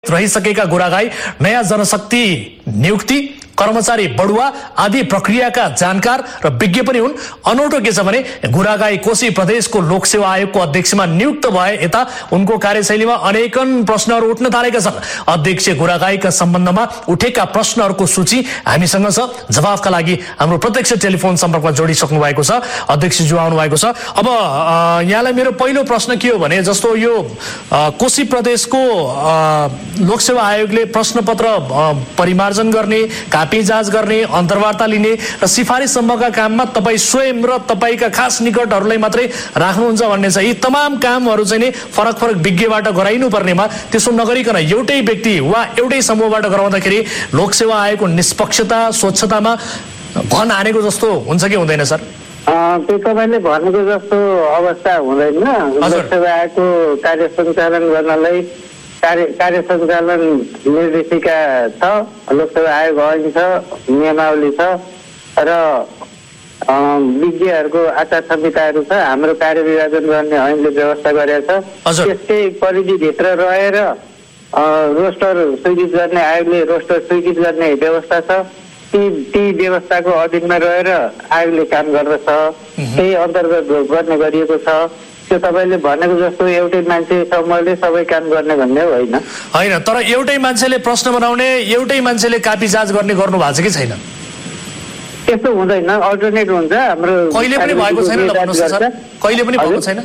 रहिसकेका गुरागाई नयाँ जनशक्ति नियुक्ति कर्मचारी बढुवा आदि प्रक्रियाका जानकार र विज्ञ पनि हुन्। अनौठो के छ भने गुरागाई कोशी प्रदेशको लोकसेवा आयोगको अध्यक्षमा नियुक्त भए यता उनको कार्यशैलीमा अनेकन प्रश्नहरू उठ्न थालेका छन्। अध्यक्ष गुरागाईका सम्बन्धमा उठेका प्रश्नहरूको सूची हामीसँग छ। जवाफका लागि हाम्रो प्रत्यक्ष टेलिफोन सम्पर्कमा जोडिसक्नु भएको छ, अध्यक्षज्यू आउनु भएको छ। अब यहाँलाई मेरो पहिलो प्रश्न के हो भने जस्तो यो कोशी प्रदेशको लोकसेवा आयोगले प्रश्नपत्र परिमार्जन गर्ने, कापी जाँच गर्ने, अन्तर्वार्ता लिने र सिफारिससम्मका काममा तपाईँ स्वयं र तपाईँका खास निकटहरूलाई मात्रै राख्नुहुन्छ भन्ने छ। यी तमाम कामहरू चाहिँ नि फरक फरक विज्ञबाट गराइनु पर्नेमा त्यसो नगरिकन एउटै व्यक्ति वा एउटै समूहबाट गराउँदाखेरि लोकसेवा आयोगको निष्पक्षता स्वच्छतामा भन हानेको जस्तो हुन्छ कि हुँदैन सर? त्यो तपाईँले भनेको जस्तो अवस्था हुँदैन। लोकसेवा आयोगको कार्य सञ्चालन गर्नलाई कार्य सञ्चालन निर्देशिका छ, लोकसेवा आयोग ऐन छ, नियमावली छ र विज्ञहरूको आचार संहिताहरू छ। हाम्रो कार्य विभाजन गर्ने ऐनले व्यवस्था गरेको छ। त्यसकै परिधिभित्र रहेर रोस्टर स्वीकृत गर्ने आयोगले रोस्टर स्वीकृत गर्ने व्यवस्था छ। ती व्यवस्थाको अधीनमा रहेर आयोगले काम गर्दछ। त्यही अन्तर्गत गर्ने गरिएको छ। त्यो तपाईँले भनेको जस्तो एउटै मान्छे समूहले सबै काम गर्ने भन्ने होइन। होइन, तर एउटै मान्छेले प्रश्न बनाउने, एउटै मान्छेले कापी जाँच गर्ने गर्नु भएको छ कि छैन? त्यस्तो हुँदैन, अल्टरनेट हुन्छ। हाम्रो कहिले पनि भएको छैन सर? कहिले पनि भएको छैन?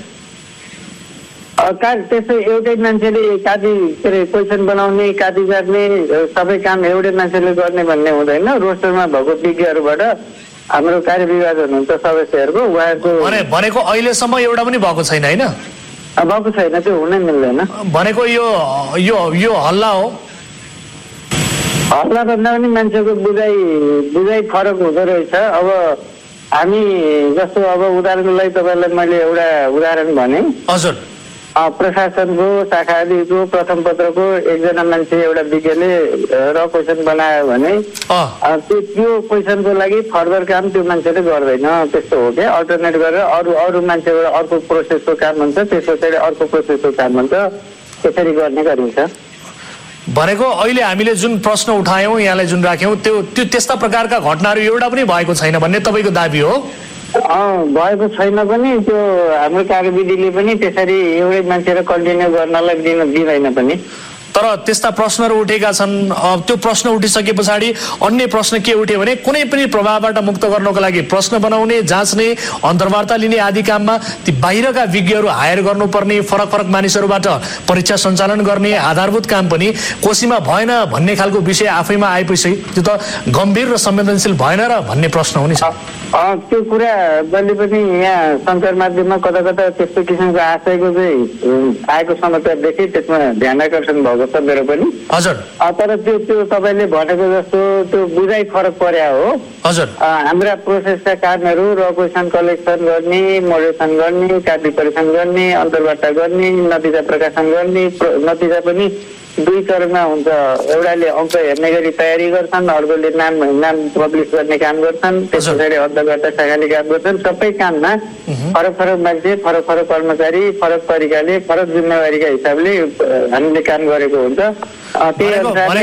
त्यस्तो एउटै मान्छेले कापी के अरे क्वेसन बनाउने, कापी जाँच्ने सबै काम एउटै मान्छेले गर्ने भन्ने हुँदैन। रोस्टरमा भएको विज्ञहरूबाट हाम्रो कार्य विभाजन हुन्छ सदस्यहरूको। उहाँहरूको भनेको अहिलेसम्म एउटा पनि भएको छैन होइन? भएको छैन, त्यो हुनै मिल्दैन। भनेको यो हल्ला हो। हल्ला भन्दा पनि मान्छेको बुझाइ फरक हुँदो रहेछ। अब हामी जस्तो अब उदाहरणको लागि तपाईँलाई मैले एउटा उदाहरण भने, हजुर, प्रशासनको शाखा अधिको प्रथम पत्रको एकजना मान्छे एउटा विज्ञले र क्वेसन बनायो भने त्यो क्वेसनको लागि फर्दर काम त्यो मान्छेले गर्दैन। त्यस्तो हो क्या, अल्टरनेट गरेर अरू मान्छेबाट अर्को प्रोसेसको काम हुन्छ, त्यस पछाडि अर्को प्रोसेसको काम हुन्छ, त्यसरी गर्ने गरिन्छ। भनेको अहिले हामीले जुन प्रश्न उठायौँ, यहाँलाई जुन राख्यौँ, त्यो त्यस्ता प्रकारका घटनाहरू एउटा पनि भएको छैन भन्ने तपाईँको दाबी हो? भएको छैन पनि। त्यो हाम्रो कार्यविधिले पनि त्यसरी एउटै मान्छेले कन्टिन्यू गर्नलाई दिँदैन पनि। तर त्यस्ता प्रश्नहरू उठेका छन्। त्यो प्रश्न उठिसके पछाडि अन्य प्रश्न के उठ्यो भने कुनै पनि प्रभावबाट मुक्त गर्नको लागि प्रश्न बनाउने, जाँच्ने, अन्तर्वार्ता लिने आदि काममा ती बाहिरका विज्ञहरू हायर गर्नुपर्ने, फरक फरक मानिसहरूबाट परीक्षा सञ्चालन गर्ने आधारभूत काम पनि कोशीमा भएन भन्ने खालको विषय आफैमा आएपछि त्यो त गम्भीर र संवेदनशील भएन र भन्ने प्रश्न हुनेछ। त्यो कुरा जहिले पनि यहाँ सञ्चार माध्यममा कता कता त्यस्तो किसिमको आशयको चाहिँ आएको समाचार देखेँ, त्यसमा ध्यान आकर्षण भएको छ मेरो पनि। हजुर, तर त्यो तपाईँले भनेको जस्तो त्यो बुझाइ फरक पर्या हो। हजुर, हाम्रा प्रोसेसका कामहरू र क्वेसन कलेक्सन गर्ने, मोडरेसन गर्ने, कापी परीक्षण गर्ने, अन्तर्वार्ता गर्ने, नतिजा प्रकाशन गर्ने, नतिजा पनि दुई चरणमा हुन्छ। एउटाले अङ्क हेर्ने गरी तयारी गर्छन्, अर्कोले नाम पब्लिस गर्ने काम गर्छन्, त्यस पछाडि अन्तर्वार्ता शाखाले काम गर्छन्। सबै काममा फरक फरक मान्छे, फरक फरक कर्मचारी, फरक तरिकाले, फरक जिम्मेवारीका हिसाबले हामीले काम गरेको हुन्छ। त्यही अनुसारले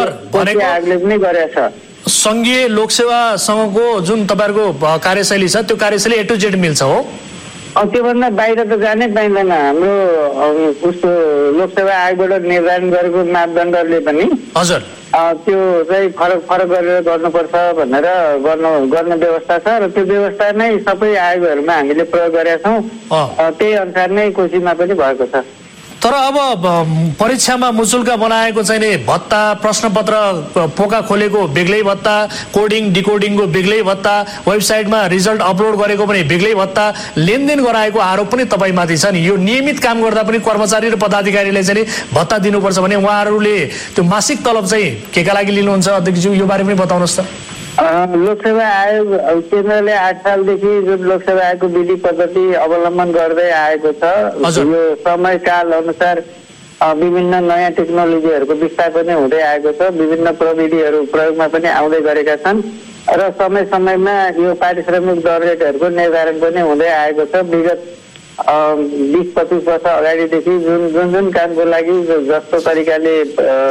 आयोगले पनि गरेको छ। सङ्घीय लोकसेवासँगको जुन तपाईँहरूको कार्यशैली छ त्यो कार्यशैली ए टु जेड मिल्छ हो? त्योभन्दा बाहिर त जानै पाइँदैन। हाम्रो उसको लोकसेवा आयोगबाट निर्धारण गरेको मापदण्डले पनि हजुर त्यो चाहिँ फरक गरेर गर्नुपर्छ भनेर गर्ने व्यवस्था छ र त्यो व्यवस्था नै सबै आयोगहरूमा हामीले प्रयोग गरेका छौँ। त्यही अनुसार नै कोशीमा पनि भएको छ। तर अब परीक्षामा मुचुल्का बनाएको चाहिँ नि भत्ता, प्रश्नपत्र पोका खोलेको बेग्लै भत्ता, कोडिङ डिकोडिङको बेग्लै भत्ता, वेबसाइटमा रिजल्ट अपलोड गरेको पनि बेग्लै भत्ता, लेनदेन गराएको आरोप पनि तपाईँमाथि छ नि। यो नियमित काम गर्दा पनि कर्मचारी र पदाधिकारीले चाहिँ भत्ता दिनुपर्छ भने उहाँहरूले त्यो मासिक तलब चाहिँ केका लागि लिनुहुन्छ अध्यक्षज्यू? यो बारे पनि बताउनुहोस् त। लोकसेवा आयोग केन्द्रले 8 सालदेखि जुन लोकसेवा आयोगको विधि पद्धति अवलम्बन गर्दै आएको छ, यो समयकाल अनुसार विभिन्न नयाँ टेक्नोलोजीहरूको विस्तार पनि हुँदै आएको छ। विभिन्न प्रविधिहरू प्रयोगमा पनि आउँदै गरेका छन् र समय समयमा यो पारिश्रमिक दर रेटहरूको निर्धारण पनि हुँदै आएको छ। विगत 20-25 वर्ष अगाडिदेखि जुन जुन कामको लागि जस्तो तरिकाले